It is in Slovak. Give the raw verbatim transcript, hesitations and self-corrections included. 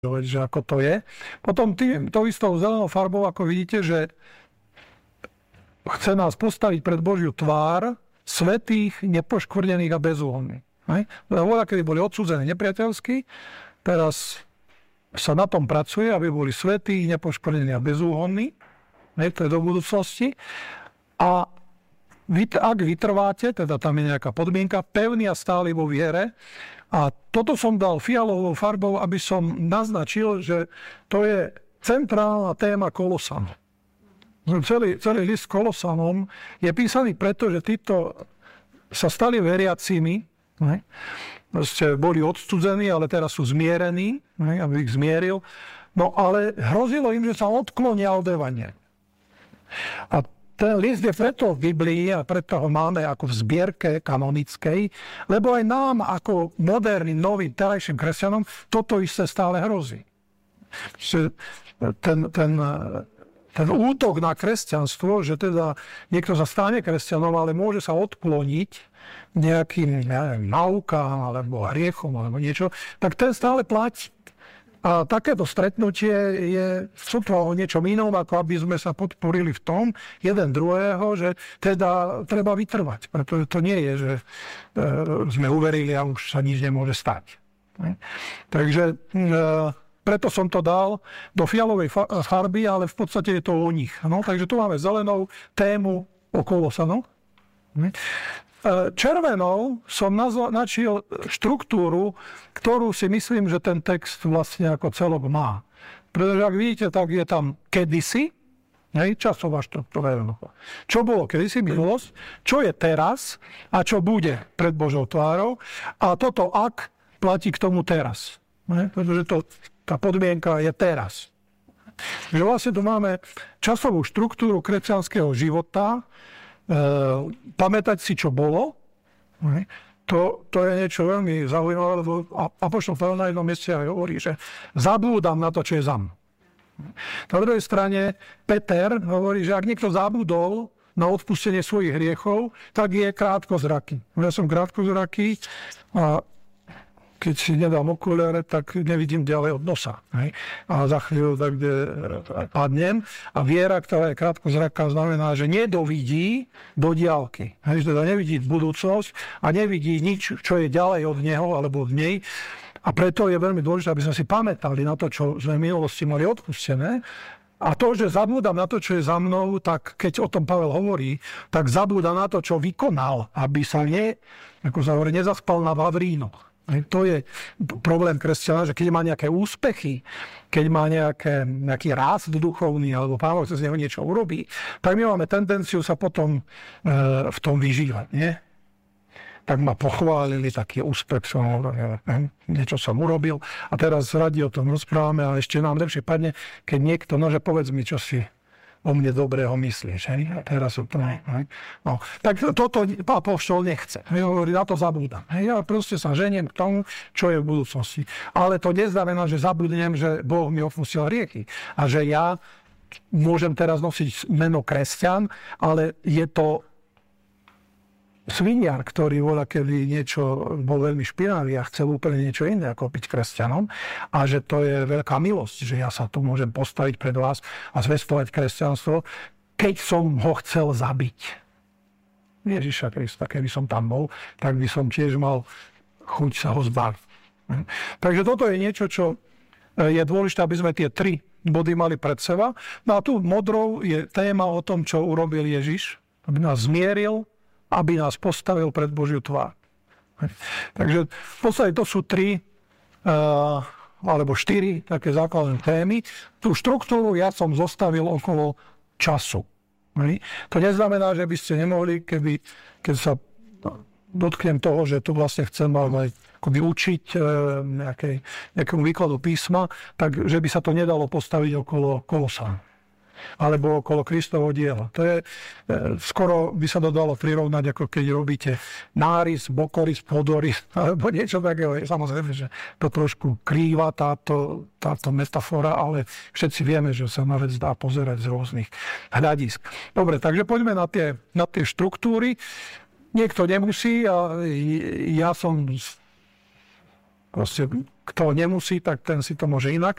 že ako to je. Potom tým, tou istou zelenou farbou, ako vidíte, že chce nás postaviť pred Božiu tvár svätých, nepoškvrnených a bezúhonných. Voľa, kedy boli odsúdzení nepriateľsky, teraz sa na tom pracuje, aby boli svätí, nepoškvrnení a bezúhonní. To je do budúcnosti. A vy, ak vytrváte, teda tam je nejaká podmienka, pevný a stály vo viere. A toto som dal fialovou farbou, aby som naznačil, že to je centrálna téma Kolosanov. Celý, celý list Kolosanom je písaný preto, že títo sa stali veriacimi, ne? Boli odcudzení, ale teraz sú zmierení, ne? Aby ich zmieril. No ale hrozilo im, že sa odklonia od evanjelia. A ten list je preto v Biblii a preto ho máme ako v zbierke kanonickej, lebo aj nám ako moderným, novým, terajším kresťanom toto isté stále hrozí. Ten, ten, ten útok na kresťanstvo, že teda niekto sa stane kresťanom, ale môže sa odkloniť nejakým neviem, naukám alebo hriechom alebo niečo, tak ten stále platí. A takéto stretnutie je sútvo o niečom inom, ako aby sme sa podporili v tom jeden druhého, že teda treba vytrvať. Pretože to nie je, že sme uverili a už sa nič nemôže stať. Takže preto som to dal do fialovej farby, ale v podstate je to o nich. No, takže tu máme zelenou tému o Kolosanoch. Červenou som naznačil štruktúru, ktorú si myslím, že ten text vlastne ako celok má. Pretože ak vidíte, tak je tam kedysi, hej, časová štruktúra. Čo bolo kedysi, minulosť, čo je teraz a čo bude pred Božou tvárou. A toto ak platí k tomu teraz. Hej, pretože to, tá podmienka je teraz. Takže vlastne tu máme časovú štruktúru kresťanského života, E, pamätať si, čo bolo, to, to je niečo veľmi zaujímavé, lebo apoštol Pavol na jednom mieste aj hovorí, že zabúdam na to, čo je za mnou. Na druhej strane Peter hovorí, že ak niekto zabudol na odpustenie svojich hriechov, tak je krátkozraký. Ja som krátkozraký a keď si nedám okuliare, tak nevidím ďalej od nosa. Hej? A za chvíľu tak padnem. A viera, ktorá je krátkozraká, znamená, že nedovidí do diaľky. Hej? Teda nevidí budúcnosť a nevidí nič, čo je ďalej od neho alebo od nej. A preto je veľmi dôležité, aby sme si pamätali na to, čo sme v minulosti mali odpustené. A to, že zabúdam na to, čo je za mnou, tak keď o tom Pavel hovorí, tak zabúda na to, čo vykonal, aby sa ne, ako sa hovorí, nezaspal na vavrínoch. To je problém kresťana, že keď má nejaké úspechy, keď má nejaké, nejaký rast duchovný, alebo Pán Boh sa z neho niečo urobí, tak my máme tendenciu sa potom e, v tom vyžívať, nie? Tak ma pochválili, taký úspech som, ne, niečo som urobil a teraz radi o tom rozprávame a ešte nám lepšie padne, keď niekto, no že povedz mi, čo si o mne dobrého myslíš, hej? A teraz to, hej? No, tak toto apoštol nechce. Hej? Hovorí, na to zabúdam. Hej? Ja proste sa ženiem k tomu, čo je v budúcnosti. Ale to neznamená, že zabudnem, že Boh mi odpustil hriechy. A že ja môžem teraz nosiť meno kresťan, ale je to sviniar, ktorý voľa, kedy niečo bol veľmi špinavý a chcel úplne niečo iné ako byť kresťanom a že to je veľká milosť, že ja sa tu môžem postaviť pred vás a zvestovať kresťanstvo, keď som ho chcel zabiť. Ježiša Krista, keby som tam bol, tak by som tiež mal chuť sa ho zbaviť. Takže toto je niečo, čo je dôležité, aby sme tie tri body mali pred seba. No a tu modrou je téma o tom, čo urobil Ježiš, aby nás zmieril, aby nás postavil pred Božiu tvár. Takže v podstate to sú tri uh, alebo štyri také základné témy. Tú štruktúru ja som zostavil okolo času. To neznamená, že by ste nemohli, keby, keď sa dotknem toho, že tu vlastne chcem aj akoby učiť uh, nejakej, nejakému výkladu písma, tak že by sa to nedalo postaviť okolo Kolosan alebo okolo Kristovho diela. To je, skoro by sa to dalo prirovnať, ako keď robíte nárys, bokorys, podorys, alebo niečo takého. Samozrejme, že to trošku krýva táto, táto metafora, ale všetci vieme, že sa na vec dá pozerať z rôznych hľadisk. Dobre, takže poďme na tie, na tie štruktúry. Niekto nemusí a ja som proste Kto nemusí, tak ten si to môže inak